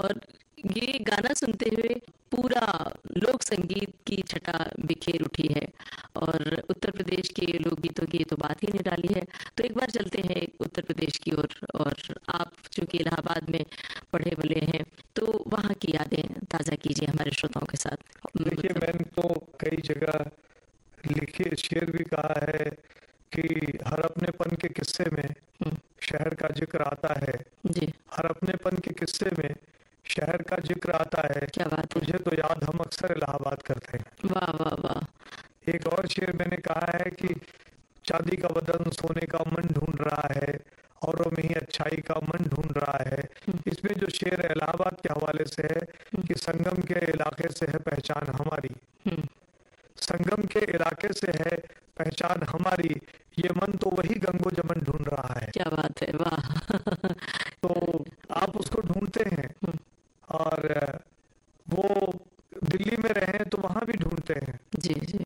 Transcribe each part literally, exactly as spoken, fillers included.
और ये गाना सुनते हुए पूरा लोक संगीत की छटा बिखेर उठी है और उत्तर प्रदेश के लोकगीतों की तो बात ही निराली है। तो एक बार चलते हैं उत्तर प्रदेश की ओर, और, और आप चूंकि इलाहाबाद में पढ़े बले हैं तो वहाँ की यादें ताज़ा कीजिए हमारे श्रोताओं के साथ। देखिए, मैंने तो कई जगह लिखे शेर भी कहा है कि हर अपनेपन के किस्से में शहर का जिक्र आता है जी। हर अपनेपन के किस्से में शहर का जिक्र आता है। क्या बात है। तुझे तो याद हम अक्सर इलाहाबाद करते हैं। वाह वाह वाह। एक और शेर मैंने कहा है कि चांदी का बदन सोने का मन ढूंढ रहा है, औरों में ही अच्छाई का मन ढूंढ रहा है। इसमें जो शेर है इलाहाबाद के हवाले से है कि संगम के इलाके से है पहचान हमारी, संगम के इलाके से है पहचान हमारी, ये मन तो वही गंगो जमन ढूंढ रहा है। क्या बात है, वाह। तो आप उसको ढूंढते हैं और वो दिल्ली में रहे तो वहां भी ढूंढते हैं। जी जी।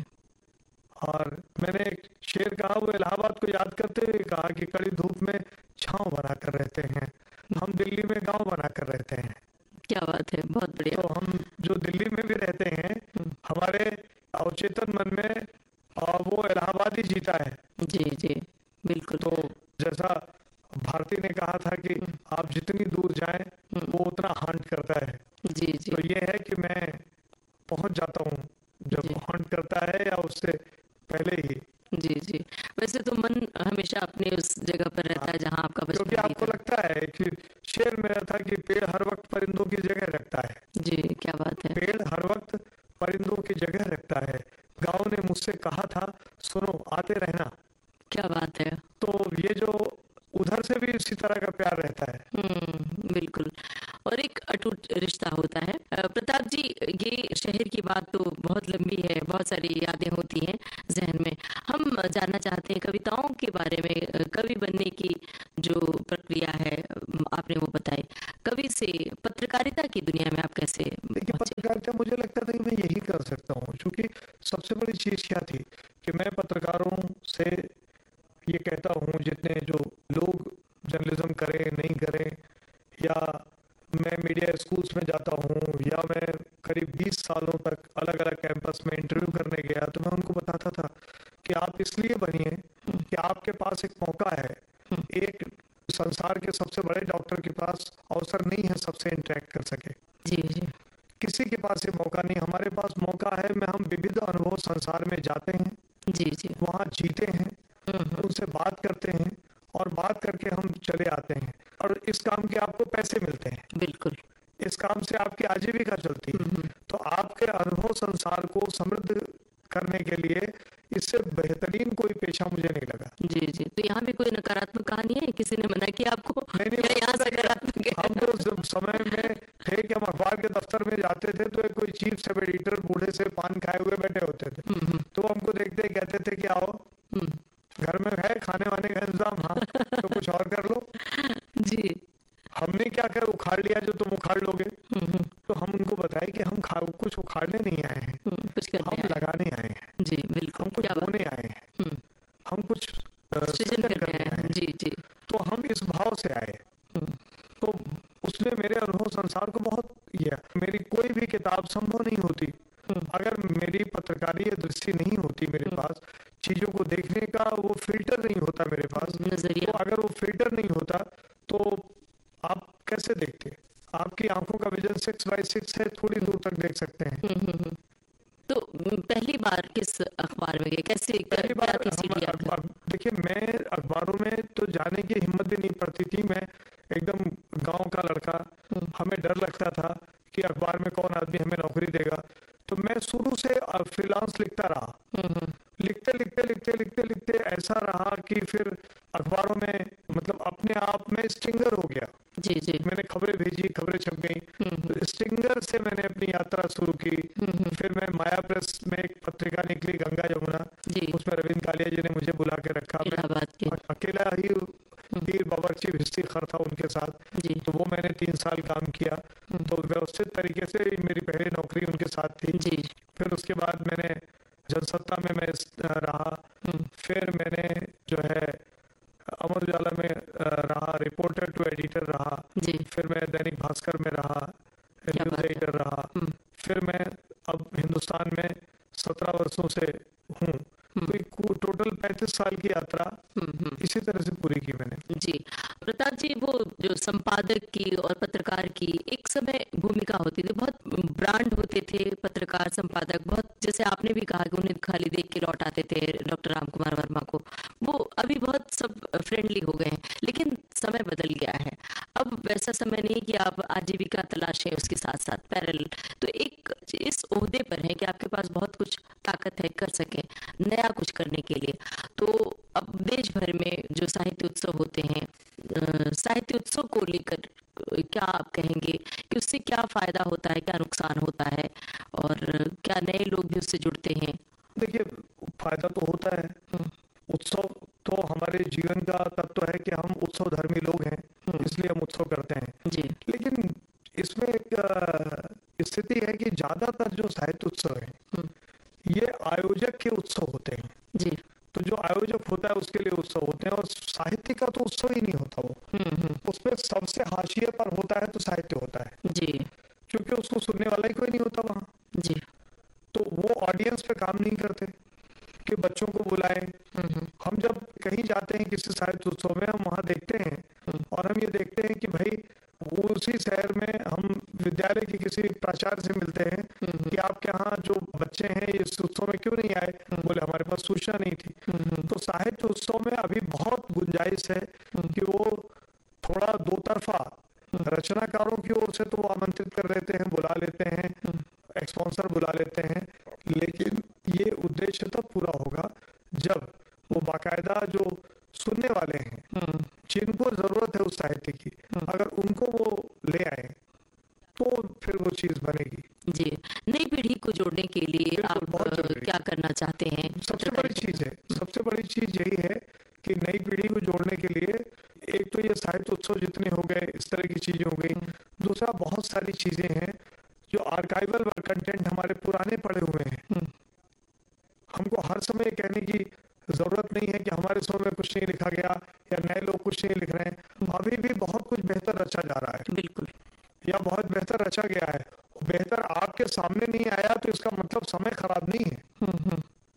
और मैंने एक शेर कहा, वो इलाहाबाद को याद करते हुए कहा कि कड़ी धूप में छांव बना कर रहते हैं, हम दिल्ली में गांव बना कर रहते हैं। क्या बात है, बहुत बढ़िया। तो हम जो दिल्ली में भी रहते हैं, हमारे अवचेतन मन में और वो इलाहाबाद ही जीता है। जी जी बिल्कुल। तो जैसा भारती ने कहा था कि आप जितनी दूर जाएं वो उतना हॉन्ट करता है। जी जी। तो ये है कि मैं पहुंच जाता हूँ जब हॉन्ट करता है या उससे पहले ही। जी जी। वैसे तो मन हमेशा अपने उस जगह पर रहता है जहाँ आपका बचपन क्योंकि आपको लगता है कि शेर में रहता कि पेड़ हर वक्त परिंदों की जगह रखता है। जी क्या बात है। पेड़ हर वक्त परिंदों की जगह रखता है। गांव ने मुझसे कहा था सुनो आते रहना। क्या बात है। तो ये जो उधर से भी इसी तरह का प्यार रहता है। हम्म बिल्कुल। और एक अटूट रिश्ता होता है। प्रताप जी, ये शहर की बात तो बहुत लंबी है, बहुत सारी यादें होती हैं जहन में। हम जानना चाहते हैं कविताओं के बारे में। कवि बनने की जो प्रक्रिया है आपने वो बताई, कवि से पत्रकारिता की दुनिया में आप कैसे? देखिए, पत्रकारिता मुझे लगता था कि मैं यही कर सकता हूँ, क्योंकि सबसे बड़ी चीज़ क्या थी कि मैं पत्रकारों से ये कहता हूँ, जितने जो लोग जर्नलिज्म करें नहीं करें, या मैं मीडिया स्कूल्स में जाता हूँ या मैं करीब बीस सालों तक अलग अलग कैंपस में इंटरव्यू करने गया, तो मैं उनको बताता था कि आप इसलिए बनिए कि आपके पास एक मौका है। एक संसार के सबसे बड़े डॉक्टर के पास अवसर नहीं है सबसे इंटरेक्ट कर सके। जी जी। किसी के पास ये मौका नहीं, हमारे पास मौका है। मैं हम विविध अनुभव संसार में जाते हैं, जी जी, वहाँ जीते हैं, उनसे बात करते हैं और बात करके हम चले आते हैं। और इस काम के आपको पैसे मिलते हैं। बिल्कुल। इस काम से आपकी आजीविका चलती है। तो आपके अनुभव संसार को समृद्ध करने के लिए इससे बेहतरीन कोई पेशा मुझे नहीं लगा। जी जी। तो यहाँ भी कोई नकारात्मक कहानी है? किसी ने मना किया आपको? नहीं नहीं, यहाँ सकारात्मक है? हम तो जब समय में थे कि हम अखबार के दफ्तर में जाते थे तो एक कोई चीफ सब एडिटर बूढ़े से पान खाए हुए बैठे होते थे, तो हमको देखते कहते थे कि आओ घर में है खाने वाने का इंतजाम, हाँ तो कुछ और कर लो। जी। हमने क्या कर उखाड़ लिया जो तुम उखाड़ लोगे। तो हम उनको बताए कि हम खा कुछ उखाड़ने नहीं आए हैं, कुछ हम लगाने आए हैं। जी बिल्कुल। हम कुछ बोने आए हैं, हम कुछ सृजन करने आए हैं। जी जी। तो हम इस भाव से आए। तो उसने मेरे अनुभव संसार को बहुत किया। मेरी कोई भी किताब संभव नहीं होती अगर मेरी पत्रकारीय दृष्टि नहीं होती। मेरे पास चीजों को देखने का वो फिल्टर नहीं होता मेरे पास। तो अगर वो फिल्टर नहीं होता तो आप कैसे देखते? आपकी आंखों का विजन सिक्स बाई सिक्स है, थोड़ी दूर तक देख सकते हैं। तो पहली बार किस अखबार में गए? कैसे पहली बार अखबार? देखिए, मैं अखबारों में तो जाने की हिम्मत भी नहीं पड़ती थी। मैं एकदम गांव का लड़का, हमें डर लगता था कि अखबार में कौन आदमी हमें नौकरी देगा। तो मैं शुरू से फ्रीलांस लिखता रहा। लिखते लिखते लिखते लिखते लिखते ऐसा रहा कि फिर अखबारों में मतलब अपने आप में स्टिंगर हो गया। जी जी। मैंने खबरें भेजी, खबरें छप गई। स्टिंगर से मैंने अपनी यात्रा शुरू की। फिर मैं माया प्रेस में एक पत्रिका निकली, गंगा यमुना, उसमें रविंद्र कालिया जी ने मुझे बुला के रखा। मैं अकेला ही वीर बावर्ची भिस्ती खर था उनके साथ। तो वो मैंने तीन साल काम किया। तो व्यवस्थित तरीके से मेरी पहली नौकरी उनके साथ थी। फिर उसके बाद मैंने जनसत्ता में मैं रहा। फिर मैंने जो है अमर उजाला में रहा, रिपोर्टर टू एडिटर रहा। फिर मैं दैनिक भास्कर में रहा। क्या न्यूज बात है। एडिटर रहा, हम्म, फिर मैं अब हिंदुस्तान में सत्रह वर्षों से हूँ, तो एक टोटल पैंतीस साल की यात्रा हम्म, हम्म। इसी तरह से पूरी की मैंने। जी, प्रताप जी, वो जो संपादक की और पत्रकार की एक समय भूमिका होती थी, बहुत ब्रांड होते थे पत्रकार संपादक, बहुत, जैसे आपने भी कहा कि उन्हें खाली देख के लौट आते थे डॉक्टर राम कुमार वर्मा को, वो अभी बहुत सब फ्रेंडली हो गए हैं, लेकिन समय बदल गया है। अब वैसा समय नहीं कि आप आजीविका तलाशें उसके साथ साथ पैरेलल, तो एक इस ओहदे पर है कि आपके पास बहुत कुछ ताकत है, कर सकें नया कुछ करने के लिए। तो अब देश भर में जो साहित्य उत्सव होते हैं, अ, साहित्य उत्सव को लेकर अ, क्या आप कहेंगे कि उससे क्या फायदा होता है, क्या नुकसान होता है, और क्या नए लोग भी उससे जुड़ते हैं? देखिए, फायदा तो होता है। हम्म, उत्सव तो हमारे जीवन का तत्व है कि हम उत्सव धर्मी लोग हैं, हम्म, इसलिए हम उत्सव करते हैं। जी, लेकिन इसमें एक अ, स्थिति है कि ज्यादातर जो साहित्य उत्सव है हम्म, ये आयोजक के उत्सव होते हैं। जी, तो जो आयोजक होता है उसके लिए उत्सव होते हैं, और साहित्य का तो उत्सव ही नहीं होता वो। हम्म, हम्म, उसमें सबसे हाशिए पर होता है तो साहित्य होता है, जी, क्योंकि उसको सुनने वाला ही कोई नहीं होता वहाँ। जी, तो वो ऑडियंस पे काम नहीं करते कि बच्चों को बुलाएं। हम्म, हम्म, हम जब कहीं जाते हैं किसी साहित्य उत्सव में, हम वहाँ देखते हैं हम्म, और हम ये देखते हैं कि भाई वो उसी शहर में हम विद्यालय के किसी प्राचार्य से मिलते हैं हम्म, कि आपके यहाँ जो बच्चे हैं इस उत्सव में क्यों नहीं आए, बोले हमारे पास सूचना नहीं थी। हम्म, तो साहित्य उत्सव में अभी बहुत गुंजाइश है कि वो थोड़ा दो तरफा, रचनाकारों की ओर से तो वो आमंत्रित कर लेते हैं, बुला लेते हैं, स्पॉन्सर बुला लेते हैं, लेकिन ये उद्देश्य तब पूरा होगा जब वो बाकायदा जो सुनने वाले हैं, हम्म, जिनको जरूरत है उस साहित्य की, अगर उनको वो ले आए तो फिर वो चीज बनेगी। जी। नई पीढ़ी को जोड़ने के लिए बिल्कुल, आप बहुत अ, जरूरी। क्या करना चाहते हैं? सबसे बड़ी चीज है, सबसे बड़ी चीज यही है कि नई पीढ़ी को जोड़ने के लिए एक तो ये साहित्य उत्सव जितने हो गए, इस तरह की चीजें हो गई। दूसरा, बहुत सारी चीजें हैं जो आर्काइवल कंटेंट हमारे पुराने पड़े हुए हैं। हमको हर समय कहने की जरूरत नहीं है कि हमारे समय में कुछ नहीं लिखा गया या नए लोग कुछ नहीं लिख रहे हैं। अभी भी बहुत कुछ बेहतर रचा जा रहा है, बिल्कुल, या बहुत बेहतर रचा गया है। बेहतर आपके सामने नहीं आया तो इसका मतलब समय खराब नहीं है,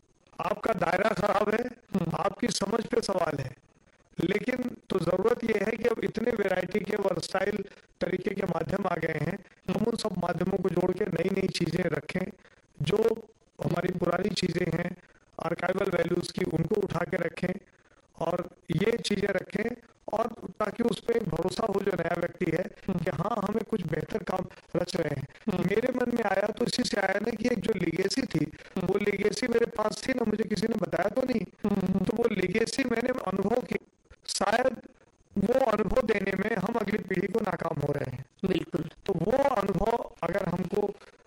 आपका दायरा खराब है, आपकी समझ पे सवाल है। लेकिन तो जरूरत यह है कि अब इतने वैरायटी के वर्सटाइल तरीके के माध्यम आ गए हैं, हम उन सब माध्यमों को जोड़ के नई नई चीजें रखें, जो हमारी पुरानी चीजें हैं आर्काइवल वैल्यूज की, उनको उठा के रखें और ये चीजें रखें, और ताकि उस पर भरोसा हो जो नया व्यक्ति है कि हाँ हमें कुछ बेहतर काम रच रहे हैं। मेरे मन में आया तो इसी से आया ना कि एक जो लिगेसी थी, वो लिगेसी मेरे पास थी ना, मुझे किसी ने बताया तो नहीं, तो वो लिगेसी मैंने अनुभव की। शायद वो अनुभव देने में हम अगली पीढ़ी को नाकाम हो रहे हैं। बिल्कुल, तो वो अनुभव अगर हमको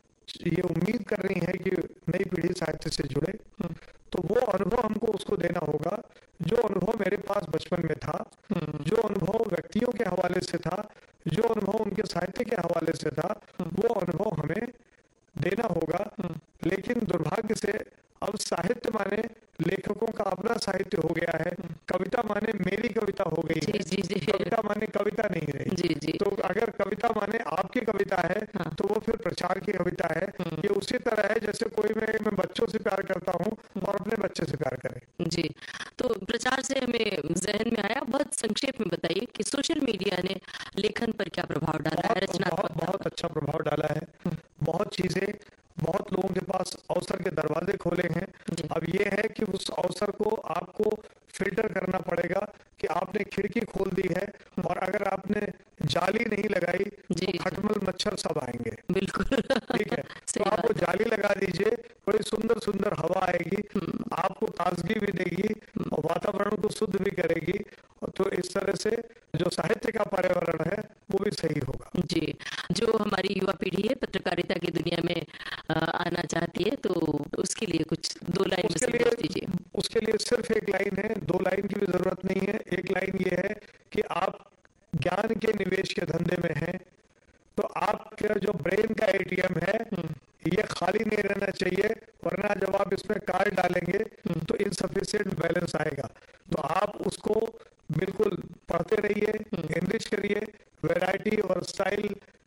ये उम्मीद कर रही है कि नई पीढ़ी साहित्य से जुड़े, तो वो अनुभव हमको उसको देना होगा जो अनुभव मेरे पास बचपन में था, जो अनुभव व्यक्तियों के हवाले से था, जो अनुभव उनके साहित्य के हवाले से था, वो अनुभव हमें देना होगा। लेकिन दुर्भाग्य से अब साहित्य माने लेखकों का अपना साहित्य हो गया है, कविता माने मेरी कविता हो गई जी, है, जी, जी, कविता माने कविता नहीं रही। जी, जी, तो अगर कविता माने आपकी कविता है, हाँ। तो वो फिर प्रचार की कविता है। ये उसी तरह है जैसे कोई मैं मैं बच्चों से प्यार करता हूँ और अपने बच्चे से प्यार करे। जी। तो प्रचार से हमें ज़हन में आया, बहुत संक्षेप में बताइए कि सोशल मीडिया ने लेखन पर क्या प्रभाव डाला है, बहुत बहुत रचनात्मकता बहुत पर? अच्छा प्रभाव डाला है। बहुत चीजें, बहुत लोगों के पास अवसर के दरवाजे खोले हैं। जी। अब ये है कि उस अवसर को आपको फिल्टर करना पड़ेगा कि आपने खिड़की खोल दी है, और अगर आपने जाली नहीं लगाई जी, तो जी। खटमल मच्छर सब आएंगे। बिल्कुल, ठीक है, तो सही आप वो बात है। जाली लगा दीजिए, बड़ी सुंदर सुंदर हवा आएगी, आपको ताजगी भी देगी और वातावरण को शुद्ध भी करेगी। और तो इस तरह से जो साहित्य का पर्यावरण है वो भी सही होगा। जी, जो हमारी युवा पीढ़ी है पत्रकारिता की दुनिया में अ, आना चाहती है, तो उसके लिए कुछ दो लाइन में उसके संदेश लिए दीजिए। उसके लिए सिर्फ एक लाइन है, दो लाइन की भी जरूरत नहीं है। एक लाइन ये है कि आप ज्ञान के निवेश के धंधे में हैं, तो आपका जो ब्रेन का एटीएम है ये खाली नहीं रहना चाहिए, वरना जब आप इसमें कार्ड डालेंगे तो इनसफिशिएंट बैलेंस आएगा। तो आप उसको बिल्कुल पढ़ते रहिए, एनरिच करिए, वैरायटी और स्टाइल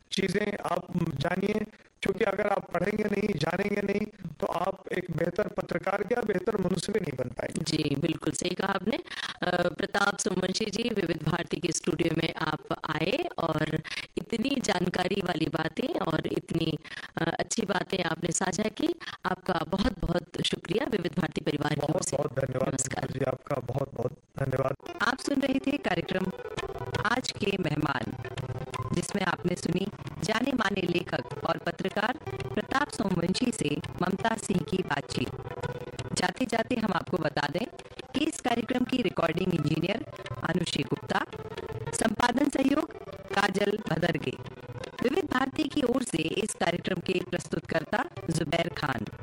चीज़ें आप जानिए, क्योंकि अगर आप पढ़ेंगे नहीं, जानेंगे नहीं, तो आप एक बेहतर पत्रकार या बेहतर मनुष्य भी नहीं बन पाएंगे। जी, बिल्कुल सही कहा आपने। अ, प्रताप सोमवंशी जी, विविध भारती के स्टूडियो में आप आए और इतनी जानकारी वाली बातें और इतनी अ, अच्छी बातें आपने साझा की। आपका बहुत बहुत शुक्रिया विविध भारती परिवार की ओर बहुत से। बहुत धन्यवाद नमस्कार जी, आपका बहुत बहुत धन्यवाद। आप सुन रहे थे कार्यक्रम आज के मेहमान, जिसमें आपने सुनी जाने माने लेखक और पत्रकार प्रताप सोमवंशी से ममता सिंह की बातचीत। जाते जाते हम आपको बता दें कि इस कार्यक्रम की रिकॉर्डिंग इंजीनियर अनुश्री गुप्ता, संपादन सहयोग काजल भदरगे। विविध भारती की ओर से इस कार्यक्रम के प्रस्तुतकर्ता जुबैर खान।